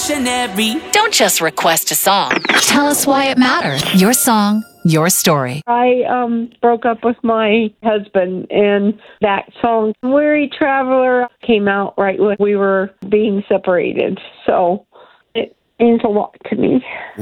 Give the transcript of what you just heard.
revolutionary. Don't just request a song. Tell us why it matters. Your song, your story. I broke up with my husband, and that song, Weary Traveler, came out right when we were being separated. So it means a lot to me.